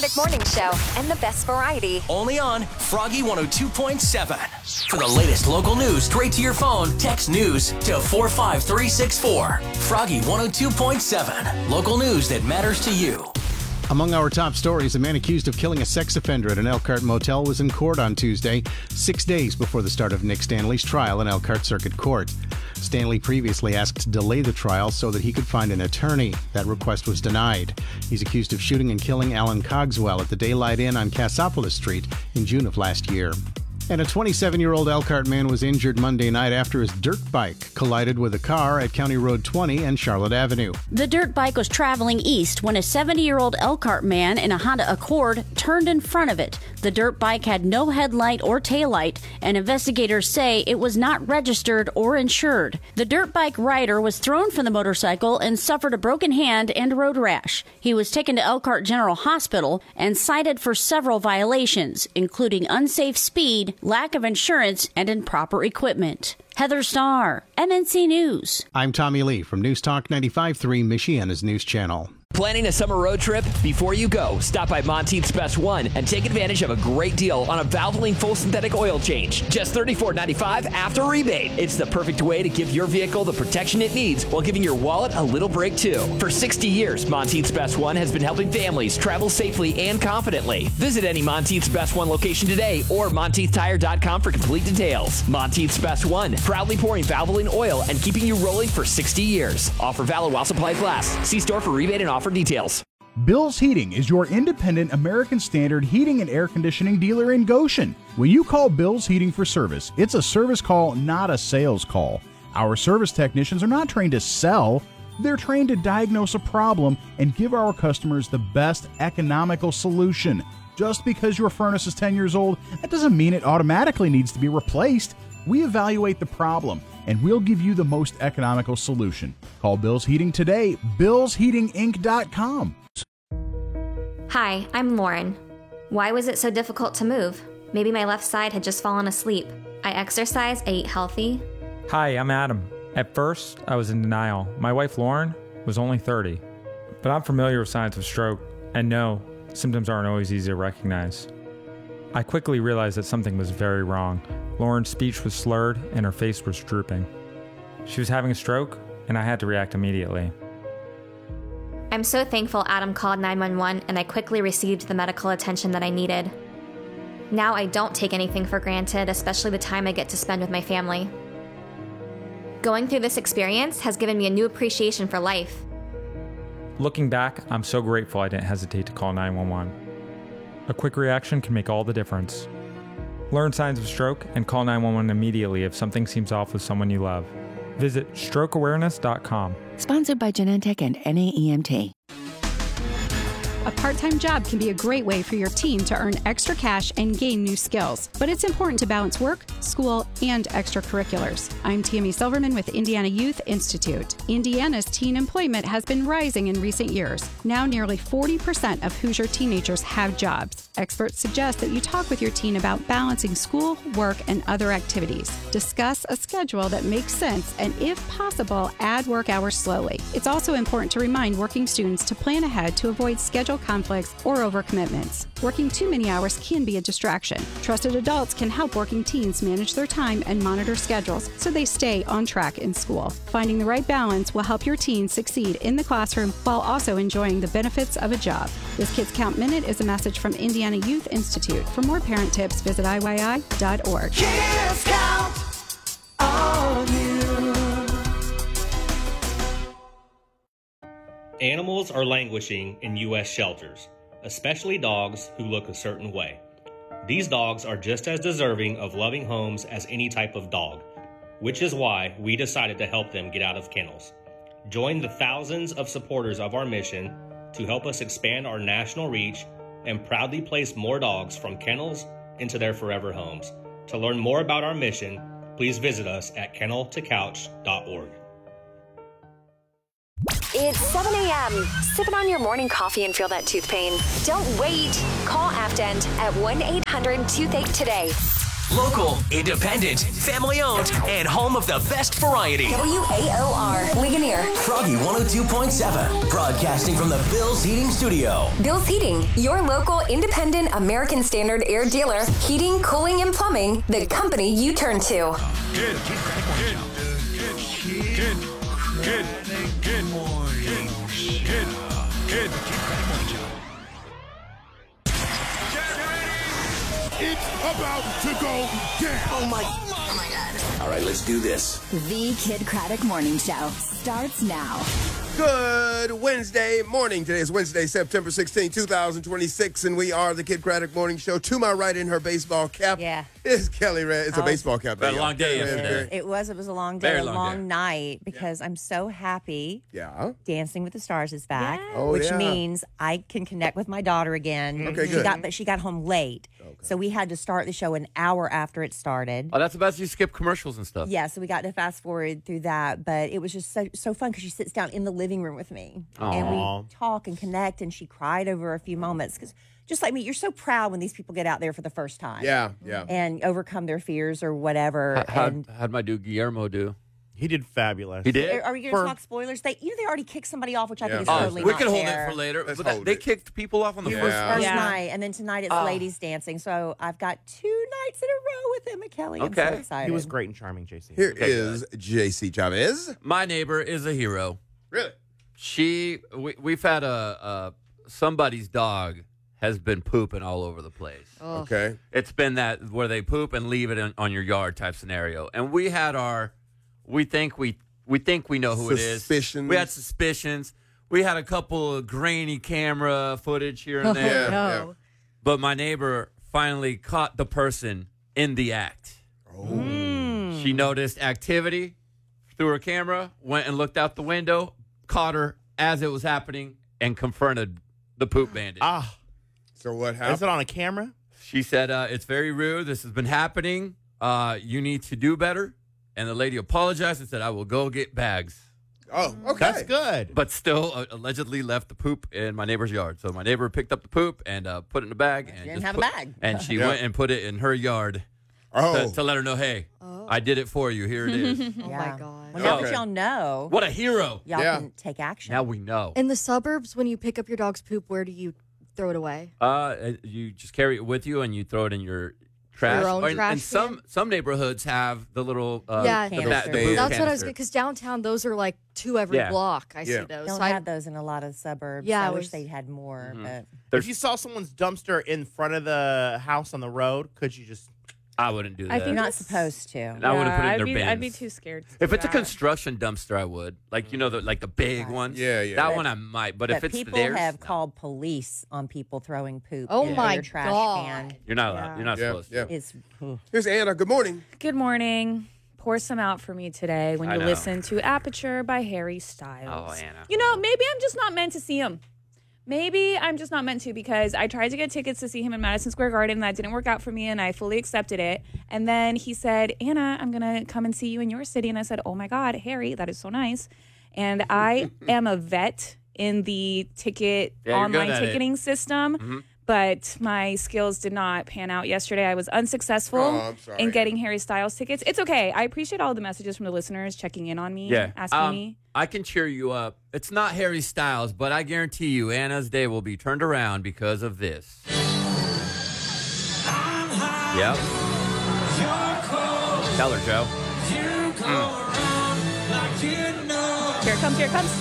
Atlantic Morning Show and the best variety. Only on Froggy 102.7. For the latest local news straight to your phone, text news to 45364. Froggy 102.7. Local news that matters to you. Among our top stories, a man accused of killing a sex offender at an Elkhart motel was in court on Tuesday, 6 days before the start of Nick Stanley's trial in Elkhart Circuit Court. Stanley previously asked to delay the trial so that he could find an attorney. That request was denied. He's accused of shooting and killing Alan Cogswell at the Daylight Inn on Cassopolis Street in June of last year. And a 27-year-old Elkhart man was injured Monday night after his dirt bike collided with a car at County Road 20 and Charlotte Avenue. The dirt bike was traveling east when a 70-year-old Elkhart man in a Honda Accord turned in front of it. The dirt bike had no headlight or taillight, and investigators say it was not registered or insured. The dirt bike rider was thrown from the motorcycle and suffered a broken hand and road rash. He was taken to Elkhart General Hospital and cited for several violations, including unsafe speed, lack of insurance, and improper equipment. Heather Starr, MNC News. I'm Tommy Lee from News Talk 95.3, Michiana's news channel. Planning a summer road trip? Before you go, stop by Monteith's Best One and take advantage of a great deal on a Valvoline full synthetic oil change. Just $34.95 after rebate. It's the perfect way to give your vehicle the protection it needs while giving your wallet a little break too. For 60 years, Monteith's Best One has been helping families travel safely and confidently. Visit any Monteith's Best One location today or MonteithTire.com for complete details. Monteith's Best One, proudly pouring Valvoline oil and keeping you rolling for 60 years. Offer valid while supplies last. See store for rebate and offer details. Bill's Heating is your independent American Standard heating and air conditioning dealer in Goshen. When you call Bill's Heating for service, it's a service call, not a sales call. Our service technicians are not trained to sell. They're trained to diagnose a problem and give our customers the best economical solution. Just because your furnace is 10 years old, that doesn't mean it automatically needs to be replaced. We evaluate the problem, and we'll give you the most economical solution. Call Bill's Heating today, billsheatinginc.com. Hi, I'm Lauren. Why was it so difficult to move? Maybe my left side had just fallen asleep. I exercise, I eat healthy. Hi, I'm Adam. At first, I was in denial. My wife, Lauren, was only 30. But I'm familiar with signs of stroke, and no, symptoms aren't always easy to recognize. I quickly realized that something was very wrong. Lauren's speech was slurred and her face was drooping. She was having a stroke, and I had to react immediately. I'm so thankful Adam called 911 and I quickly received the medical attention that I needed. Now I don't take anything for granted, especially the time I get to spend with my family. Going through this experience has given me a new appreciation for life. Looking back, I'm so grateful I didn't hesitate to call 911. A quick reaction can make all the difference. Learn signs of stroke and call 911 immediately if something seems off with someone you love. Visit strokeawareness.com. Sponsored by Genentech and NAEMT. A part-time job can be a great way for your teen to earn extra cash and gain new skills, but it's important to balance work, school, and extracurriculars. I'm Tammy Silverman with Indiana Youth Institute. Indiana's teen employment has been rising in recent years. Now nearly 40% of Hoosier teenagers have jobs. Experts suggest that you talk with your teen about balancing school, work, and other activities. Discuss a schedule that makes sense and, if possible, add work hours slowly. It's also important to remind working students to plan ahead to avoid schedule conflicts or overcommitments. Working too many hours can be a distraction. Trusted adults can help working teens manage their time and monitor schedules so they stay on track in school. Finding the right balance will help your teen succeed in the classroom while also enjoying the benefits of a job. This Kids Count Minute is a message from Indiana Youth Institute. For more parent tips, visit IYI.org. Kids Count on you. Animals are languishing in U.S. shelters, especially dogs who look a certain way. These dogs are just as deserving of loving homes as any type of dog, which is why we decided to help them get out of kennels. Join the thousands of supporters of our mission to help us expand our national reach and proudly place more dogs from kennels into their forever homes. To learn more about our mission, please visit us at kenneltocouch.org. It's 7 a.m. Sipping on your morning coffee and feel that tooth pain. Don't wait. Call Aftend at 1-800-TOOTHACHE today. Local, independent, family-owned, and home of the best variety. WAOR, Ligonier. Froggy 102.7, broadcasting from the Bill's Heating Studio. Bill's Heating, your local independent American Standard air dealer. Heating, cooling, and plumbing, the company you turn to. Good morning. Good. It's about to go down. Oh my God. All right, let's do this. The Kid Craddock Morning Show starts now. Good Wednesday morning. Today is Wednesday, September 16, 2026, and we are the Kid Craddock Morning Show. To my right in her baseball cap is Kelly Red. It's a baseball cap. It was a long day yesterday. It was a long day, a long night, because I'm so happy. Yeah. Dancing with the Stars is back, Oh, which yeah. means I can connect with my daughter again. Okay, good. But she got home late, so we had to start the show an hour after it started. Oh, that's the best. You skip commercials and stuff. Yeah, so we got to fast forward through that, but it was just so fun because she sits down in the living room with me, and we talk and connect, and she cried over a few moments because, just like me, you're so proud when these people get out there for the first time. Yeah. And overcome their fears or whatever. How'd my dude Guillermo do? He did fabulous. He did? Are we going to talk spoilers? They already kicked somebody off, which I think is totally we not can hold fair. it for later. But they kicked people off on the first night, and then tonight it's ladies dancing. So I've got 2 nights in a row with Emma Kelly. I'm so excited. He was great and charming, JC. Here is JC Chavez. My neighbor is a hero. Really? We've had somebody's dog has been pooping all over the place. Oh. Okay. It's been that where they poop and leave it on your yard type scenario. And we had we think we know who it is. Suspicions. We had suspicions. We had a couple of grainy camera footage here and there. Yeah. But my neighbor finally caught the person in the act. She noticed activity through her camera, went and looked out the window, caught her as it was happening, and confronted the poop bandit. So what happened? Is it on a camera? She said, it's very rude. This has been happening. You need to do better. And the lady apologized and said, I will go get bags. Oh, okay. That's good. But still allegedly left the poop in my neighbor's yard. So my neighbor picked up the poop and put it in a bag. And didn't have a bag. And she went and put it in her yard to let her know, hey, I did it for you. Here it is. Oh, my God. Well, now that y'all know. What a hero. Y'all can take action. Now we know. In the suburbs, when you pick up your dog's poop, where do you throw it away? You just carry it with you and you throw it in your trash. Your own trash and some neighborhoods have the little the boot that's what I was canister. because downtown those are like 2 every block. I see those. Don't have those in a lot of suburbs. Yeah, I wish they had more. But If you saw someone's dumpster in front of the house on the road, could you just... I wouldn't do that. you're not supposed to. I wouldn't put it in their bins. I'd be too scared to If do it's a that. construction dumpster, I would. Like, the big ones. Yeah. That one I might. But if it's people theirs, have called police on people throwing poop Oh in my their trash God. can. you're not allowed. You're not supposed to. It's Here's Anna. Good morning. Good morning. Pour some out for me today when I you know. listen to Aperture by Harry Styles. Oh, Anna. Maybe I'm just not meant to see him. Maybe I'm just not meant to, because I tried to get tickets to see him in Madison Square Garden, and that didn't work out for me, and I fully accepted it. And then he said, Anna, I'm going to come and see you in your city. And I said, oh, my God, Harry, that is so nice. And I am a vet in the online ticketing system. But my skills did not pan out yesterday. I was unsuccessful in getting Harry Styles tickets. It's okay. I appreciate all the messages from the listeners checking in on me, asking me. I can cheer you up. It's not Harry Styles, but I guarantee you Anna's day will be turned around because of this. Yep. Tell her, Joe. Here it comes, here it comes.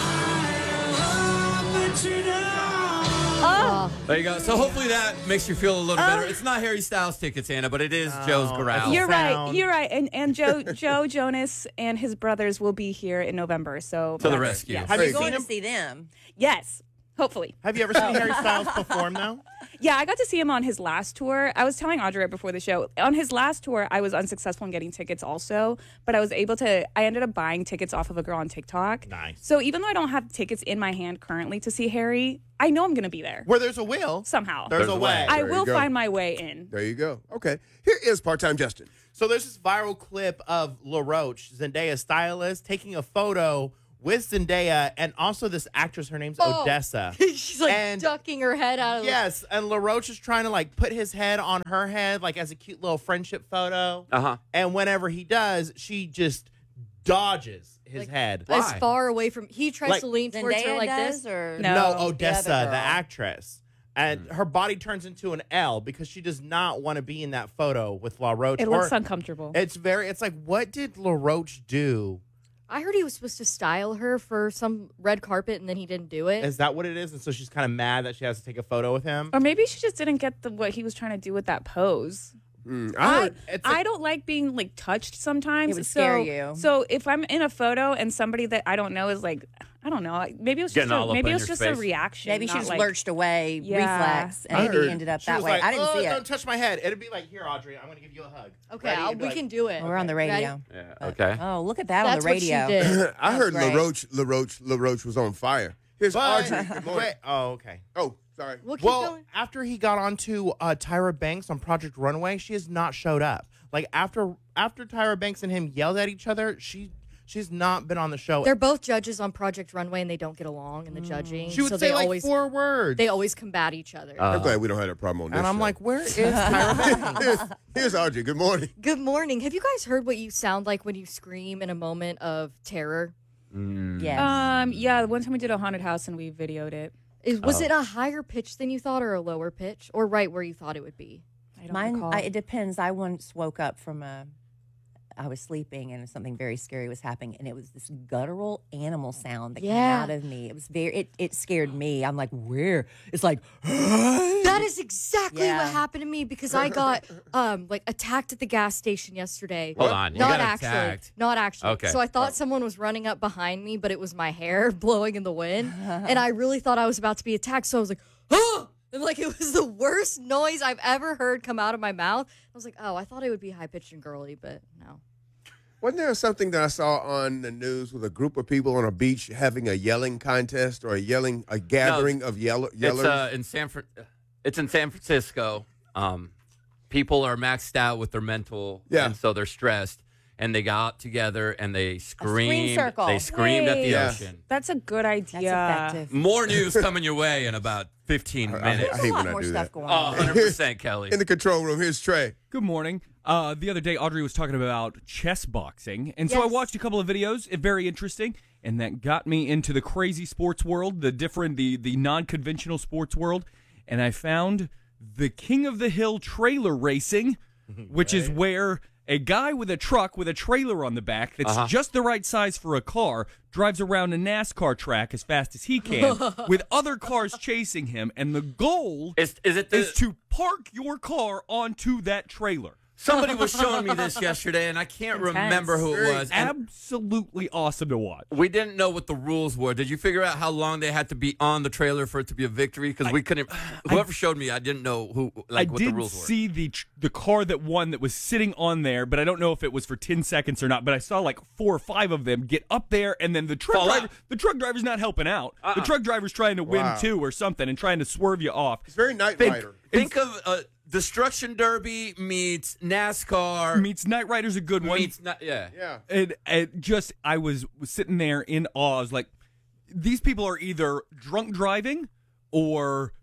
Oh. There you go. So hopefully that makes you feel a little better. It's not Harry Styles tickets, Anna, but it is Joe's growl. You're right. And Joe Jonas and his brothers will be here in November. So to the rescue. Yes. Have you seen him? See them? Yes. Hopefully. Have you ever seen Harry Styles perform, though? Yeah, I got to see him on his last tour. I was telling Audrey before the show, on his last tour, I was unsuccessful in getting tickets also, but I ended up buying tickets off of a girl on TikTok. Nice. So even though I don't have tickets in my hand currently to see Harry, I know I'm going to be there. Where there's a will. Somehow. There's a way. I will find my way in. There you go. Okay. Here is Part-Time Justin. So there's this viral clip of LaRoche, Zendaya's stylist, taking a photo with Zendaya and also this actress. Her name's Odessa. She's like ducking her head out of Yes, and LaRoche is trying to like put his head on her head like as a cute little friendship photo. And whenever he does, she just dodges his head. as far away from. He tries to lean towards her Zendaya like does, this. or No, Odessa, the other the girl. actress. And her body turns into an L because she does not want to be in that photo with LaRoche. It looks uncomfortable. It's like, what did LaRoche do? I heard he was supposed to style her for some red carpet, and then he didn't do it. Is that what it is? And so she's kind of mad that she has to take a photo with him? Or maybe she just didn't get what he was trying to do with that pose. I don't like being like touched sometimes. It would scare you. So if I'm in a photo and somebody that I don't know is like, I don't know, maybe it was just a reaction. Maybe she not just like, lurched away, reflex, and maybe ended up She that was way. like, I didn't see it. Don't touch my head. It'd be like, here, Audrey, I'm going to give you a hug. Okay, Ready? It'd be we like- can do it. We're on the radio. Yeah, okay. Oh, look at that on That's the what she radio. did. I heard great. LaRoche was on fire. Here's But- Audrey. Good morning. Wait, oh, okay. Oh, sorry. We'll keep Well, going. after he got onto Tyra Banks on Project Runway, she has not showed up. Like after Tyra Banks and him yelled at each other, she's not been on the show. They're both judges on Project Runway, and they don't get along in the judging. She would so say they like always 4 words. They always combat each other. I'm glad we don't have that problem on this and I'm show. like, where is Tyra Banks? Here's Audrey. Good morning. Good morning. Have you guys heard what you sound like when you scream in a moment of terror? Yes. Yeah, the one time we did a haunted house and we videoed it. Was it a higher pitch than you thought, or a lower pitch, or right where you thought it would be? I don't Mine, recall. it depends. I once woke up from I was sleeping and something very scary was happening, and it was this guttural animal sound that came out of me. It was it scared me. I'm like, where? It's like that is exactly Yeah. what happened to me because I got like attacked at the gas station yesterday. Hold on, you not got actually, attacked. not actually. Okay. So I thought someone was running up behind me, but it was my hair blowing in the wind, and I really thought I was about to be attacked. So I was like, oh. And like it was the worst noise I've ever heard come out of my mouth. I was like, oh, I thought it would be high pitched and girly, but no. Wasn't there something that I saw on the news with a group of people on a beach having a yelling contest or a gathering of yellers? It's in San Francisco. People are maxed out with their mental, and so they're stressed. And they got together and they screamed. circle. They screamed at the Wait. ocean. That's a good idea. That's effective. More news coming your way in about 15 minutes. I hate a lot when I more do stuff that. going Oh, on. 100%, Kelly. In the control room, here's Trey. Good morning. The other day, Audrey was talking about chess boxing, and so I watched a couple of videos. Very interesting, and that got me into the crazy sports world, the non-conventional sports world, and I found the King of the Hill trailer racing, which is where a guy with a truck with a trailer on the back that's just the right size for a car drives around a NASCAR track as fast as he can with other cars chasing him, and the goal is to park your car onto that trailer. Somebody was showing me this yesterday, and I can't remember who it was. And Absolutely awesome to watch. we didn't know what the rules were. Did you figure out how long they had to be on the trailer for it to be a victory? Because we couldn't. Whoever showed me, I didn't know what the rules were. I did see the car that won that was sitting on there, but I don't know if it was for 10 seconds or not. But I saw like 4 or 5 of them get up there, and then the truck driver's not helping out. The truck driver's trying to win too or something and trying to swerve you off. It's very Knight Rider. Think of Destruction Derby meets NASCAR. Meets Knight Rider's a good one. Yeah. And just, I was sitting there in awe. I was like, these people are either drunk driving or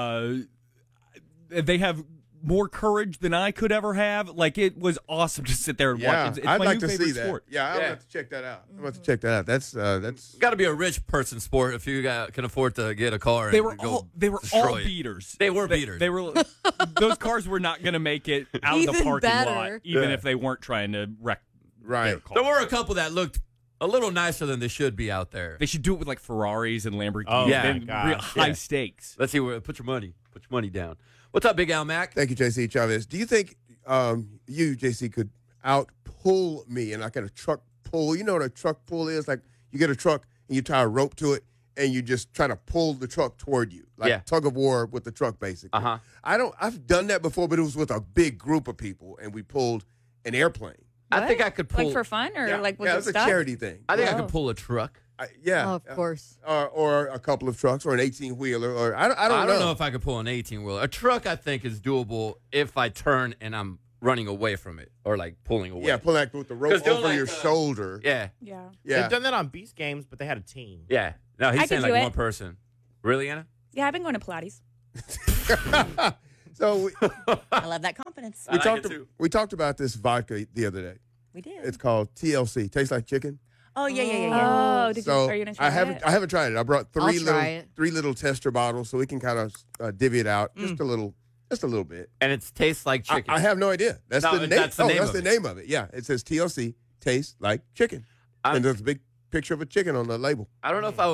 they have more courage than I could ever have. Like, it was awesome to sit there and watch. It's I'd my like new to favorite see that. sport. Yeah, I'm going to have to check that out. I'm going to have to check that out. That's got to be a rich person sport if you can afford to get a car. They and were go all destroy it. beaters. They were beaters. They were. Those cars were not going to make it out of the Even parking better. lot, even if they weren't trying to wreck their car. There were a couple that looked a little nicer than they should be out there. They should do it with like Ferraris and Lamborghinis. Oh, yeah. and real high stakes. Let's see where put your money down. What's up, Big Al Mac? Thank you, JC Chavez. Do you think you, JC, could out-pull me and like at a truck pull? You know what a truck pull is? Like you get a truck and you tie a rope to it and you just try to pull the truck toward you. Like tug of war with the truck, basically. I've done that before, but it was with a big group of people and we pulled an airplane. I think I could pull. Like for fun or like was it it was a stuck? charity thing. I think I could pull a truck. Oh, of course. Or a couple of trucks or an 18-wheeler or I don't know. I don't know if I could pull an 18-wheeler. A truck, I think, is doable if I turn and I'm running away from it or like pulling away. Yeah, pulling like with the rope 'Cause they're over like, your shoulder. Yeah. Yeah. Yeah. They've done that on Beast Games, but they had a team. Yeah. No, I he's saying could like do one it. person. Really, Anna? Yeah, I've been going to Pilates. So I love that confidence. we talked about this vodka the other day. We did. It's called TLC. Tastes like chicken. Oh yeah. Oh, So are you gonna try I it? haven't tried it. I brought I'll try it. three little tester bottles so we can kind of divvy it out just a little bit. And it tastes like chicken. I have no idea. That's No, the name. that's the name that's of the it. name of it. Yeah, it says TLC. Tastes like chicken, and there's a big picture of a chicken on the label. I don't know if I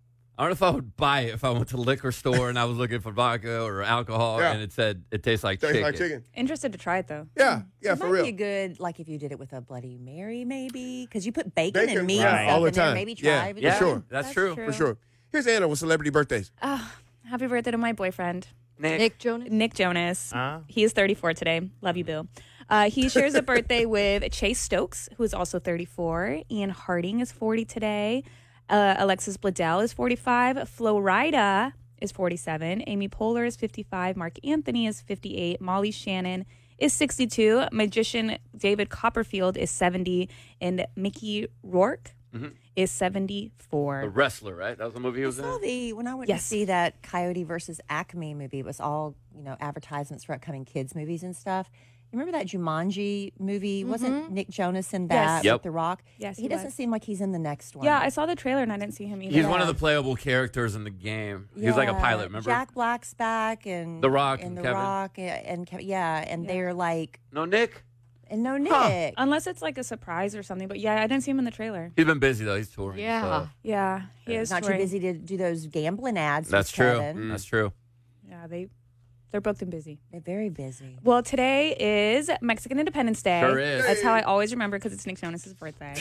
would buy it if I went to the liquor store and I was looking for vodka or alcohol and it said it tastes like Tastes chicken. like chicken. Interested to try it though. Yeah, It for might real. be a good, like if you did it with a Bloody Mary, maybe because you put bacon, Bacon, and meat right, and stuff all the in there. time. Maybe try Yeah, it. for sure. That's true. For sure. Here's Anna with celebrity birthdays. Oh, happy birthday to my boyfriend. Nick Jonas. Nick Jonas. He is 34 today. Love you, Bill. He shares a birthday with Chase Stokes, who is also 34. Ian Harding is 40 today. Alexis Bledel is 45. Flo Rida is 47. Amy Poehler is 55. Mark Anthony is 58. Molly Shannon is 62. Magician David Copperfield is 70. And Mickey Rourke is 74. The wrestler, right? That was the movie he was in? When I went to see that Coyote versus Acme movie, it was all, advertisements for upcoming kids movies and stuff. You remember that Jumanji movie? Wasn't Nick Jonas in that Yes. with The Rock? Yes, he doesn't seem like he's in the next one. Yeah, I saw the trailer and I didn't see him either. He's one of the playable characters in the game. He was like a pilot, remember? Jack Black's back and The Rock and and The Kevin. Rock and they're like No Nick? and no Nick. Unless it's like a surprise or something. But yeah, I didn't see him in the trailer. He's been busy though. He's touring. Yeah, he is Not too touring. busy to do those gambling ads. That's with true. Kevin. That's true. Yeah, they're booked and busy. They're very busy. Well, today is Mexican Independence Day. Sure is. That's how I always remember because it's Nick Jonas' birthday.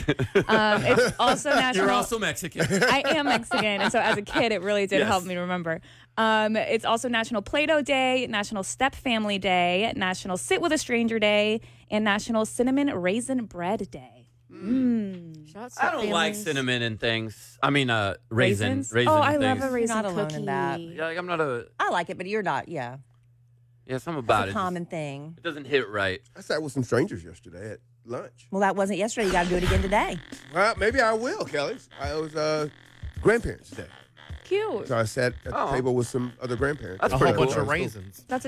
It's also National. You're also Mexican. I am Mexican, and so as a kid, it really did Yes. help me remember. It's also National Play-Doh Day, National Step Family Day, National Sit with a Stranger Day, and National Cinnamon Raisin Bread Day. I don't like cinnamon and things. I mean, raisins. Oh, I and love things. a raisin You're not alone cookie. in that. Yeah, like I'm not a. I like it, but you're not. Yeah, Yeah, something about it's a it. common thing. It doesn't hit right. I sat with some strangers yesterday at lunch. Well, that wasn't yesterday. You got to do it again today. Well, maybe I will, Kelly. I was grandparents' day. Cute. So I sat at the table with some other grandparents. That's a whole bunch of raisins. That's a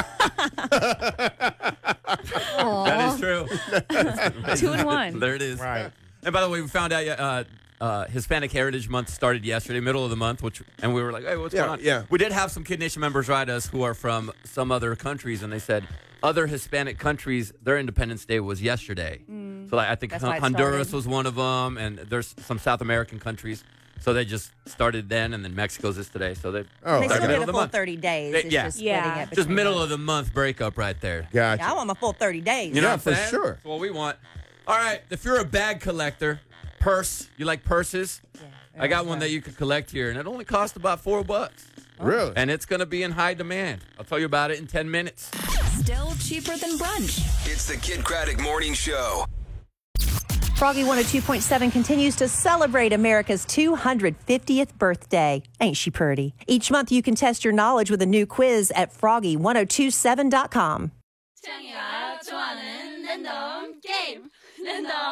That is true. 2 in 1. There it is. Right. And by the way, we found out Hispanic Heritage Month started yesterday, middle of the month, and we were like, hey, what's going on? Yeah. We did have some Kid Nation members write us who are from some other countries, and they said other Hispanic countries, their Independence Day was yesterday. So like, I think That's why it Honduras started. was one of them, and there's some South American countries. So they just started then, and then Mexico's is today. So they They started still middle get of a the full month. 30 days. It's Yeah. just splitting it. Just between middle them. of the month breakup right there. Gotcha. Yeah, I want my full 30 days. You know Yeah, what I'm for saying? sure. That's what we want. All right, if you're a bag collector, purse, you like purses? I got one that you could collect here, and it only costs about $4. Really? And it's going to be in high demand. I'll tell you about it in 10 minutes. Still cheaper than brunch. It's the Kid Craddock Morning Show. Froggy 102.7 continues to celebrate America's 250th birthday. Ain't she pretty? Each month you can test your knowledge with a new quiz at froggy1027.com. 좋아하는 랜덤 게임 랜덤